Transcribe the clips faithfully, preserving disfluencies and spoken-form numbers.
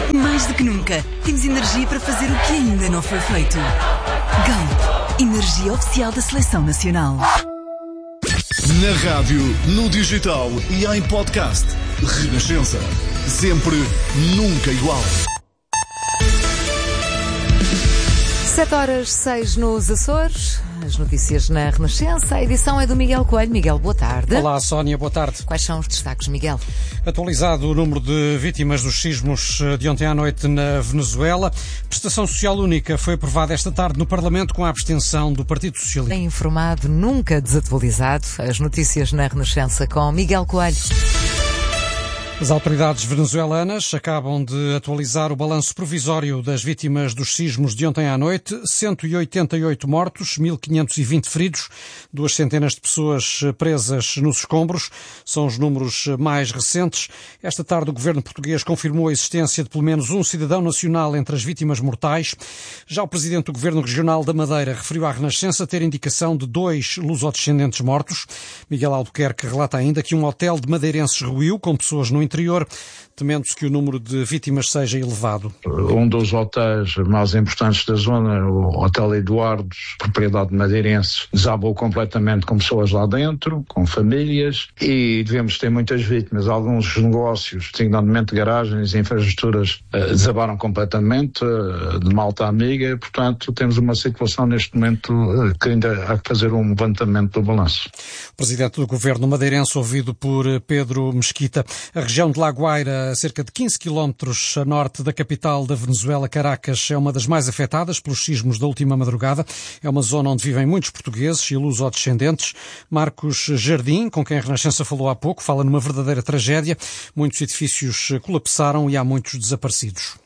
Mais do que nunca, temos energia para fazer o que ainda não foi feito. Galp, energia oficial da Seleção Nacional. Na rádio, no digital e em podcast. Renascença. Sempre, nunca igual. sete horas seis nos Açores. As notícias na Renascença. A edição é do Miguel Coelho. Miguel, boa tarde. Olá, Sónia, boa tarde. Quais são os destaques, Miguel? Atualizado o número de vítimas dos sismos de ontem à noite na Venezuela. Prestação Social Única foi aprovada esta tarde no Parlamento com a abstenção do Partido Socialista. Bem informado, nunca desatualizado. As notícias na Renascença com Miguel Coelho. As autoridades venezuelanas acabam de atualizar o balanço provisório das vítimas dos sismos de ontem à noite. cento e oitenta e oito mortos, mil quinhentos e vinte feridos, duas centenas de pessoas presas nos escombros. São os números mais recentes. Esta tarde o governo português confirmou a existência de pelo menos um cidadão nacional entre as vítimas mortais. Já o presidente do governo regional da Madeira referiu à Renascença ter indicação de dois lusodescendentes mortos. Miguel Albuquerque relata ainda que um hotel de madeirenses ruiu com pessoas no interior, temendo-se que o número de vítimas seja elevado. Um dos hotéis mais importantes da zona, o Hotel Eduardos, propriedade de madeirenses, desabou completamente com pessoas lá dentro, com famílias, e devemos ter muitas vítimas. Alguns negócios, designadamente garagens e infraestruturas, desabaram completamente, de malta amiga, e, portanto, temos uma situação neste momento que ainda há que fazer um levantamento do balanço. O presidente do governo madeirense, ouvido por Pedro Mesquita. A região de Laguaira, a cerca de quinze quilómetros a norte da capital da Venezuela, Caracas, é uma das mais afetadas pelos sismos da última madrugada. É uma zona onde vivem muitos portugueses e lusodescendentes. Marcos Jardim, com quem a Renascença falou há pouco, fala numa verdadeira tragédia. Muitos edifícios colapsaram e há muitos desaparecidos.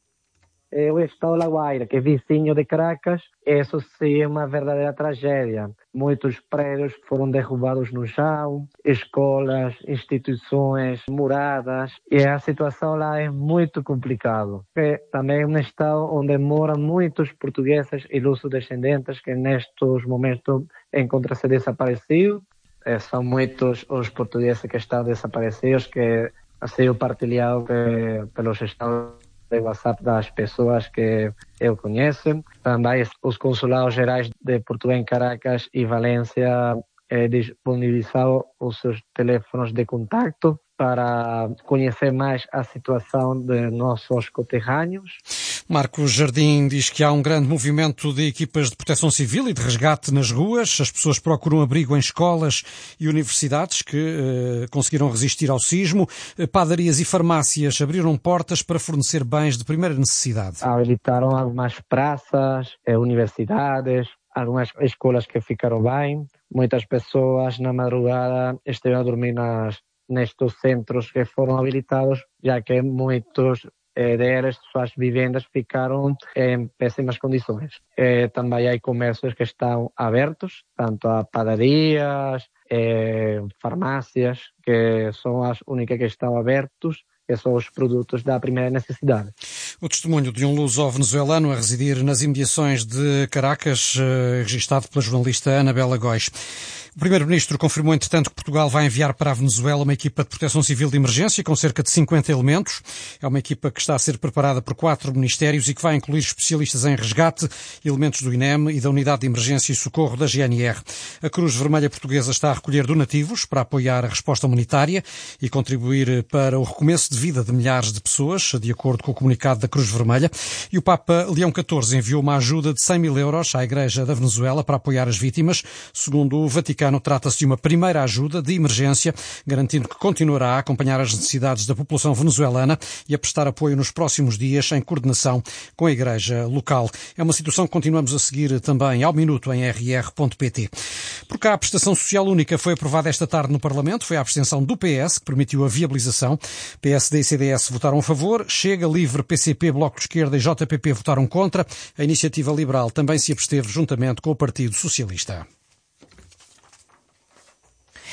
O estado de Laguaira, que é vizinho de Caracas, isso sim é uma verdadeira tragédia. Muitos prédios foram derrubados no chão, escolas, instituições, moradas, e a situação lá é muito complicada. É também um estado onde moram muitos portugueses e lusodescendentes que nestes momentos encontram-se desaparecidos. É, são muitos os portugueses que estão desaparecidos, que ha sido partilhado pelos estados de WhatsApp das pessoas que eu conheço. Também os consulados gerais de Portugal em Caracas e Valência eh, disponibilizaram os seus telefones de contacto para conhecer mais a situação de nossos conterrâneos. Marcos Jardim diz que há um grande movimento de equipas de proteção civil e de resgate nas ruas. As pessoas procuram abrigo em escolas e universidades que eh, conseguiram resistir ao sismo. Padarias e farmácias abriram portas para fornecer bens de primeira necessidade. Habilitaram algumas praças, eh, universidades, algumas escolas que ficaram bem. Muitas pessoas na madrugada estiveram a dormir nas, nestes centros que foram habilitados, já que muitos delas, suas vivendas ficaram em péssimas condições. Eh, também há comércios que estão abertos, tanto a padarias, eh, farmácias, que são as únicas que estão abertas, que são os produtos da primeira necessidade. O testemunho de um luso-venezuelano a residir nas imediações de Caracas, eh, registado pela jornalista Anabela Góis. O primeiro-ministro confirmou, entretanto, que Portugal vai enviar para a Venezuela uma equipa de proteção civil de emergência com cerca de cinquenta elementos. É uma equipa que está a ser preparada por quatro ministérios e que vai incluir especialistas em resgate, elementos do I N E M e da Unidade de Emergência e Socorro da G N R. A Cruz Vermelha Portuguesa está a recolher donativos para apoiar a resposta humanitária e contribuir para o recomeço de vida de milhares de pessoas, de acordo com o comunicado da Cruz Vermelha. E o Papa Leão catorze enviou uma ajuda de cem mil euros à Igreja da Venezuela para apoiar as vítimas. Segundo o Vaticano, trata-se de uma primeira ajuda de emergência, garantindo que continuará a acompanhar as necessidades da população venezuelana e a prestar apoio nos próximos dias em coordenação com a Igreja local. É uma situação que continuamos a seguir também ao minuto em r r ponto p t. Por cá, a prestação social única foi aprovada esta tarde no Parlamento. Foi a abstenção do P S que permitiu a viabilização. P S D e C D S votaram a favor. Chega, Livre, P C P, Bloco de Esquerda e J P P votaram contra. A Iniciativa Liberal também se absteve juntamente com o Partido Socialista.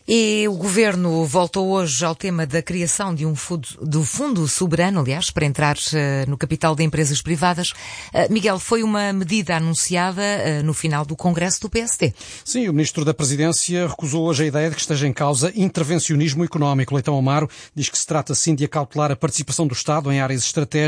E o Governo voltou hoje ao tema da criação de um fundo, do Fundo Soberano, aliás, para entrar uh, no capital de empresas privadas. Uh, Miguel, foi uma medida anunciada uh, no final do Congresso do P S D. Sim, o Ministro da Presidência recusou hoje a ideia de que esteja em causa intervencionismo económico. Leitão Amaro diz que se trata sim de acautelar a participação do Estado em áreas estratégicas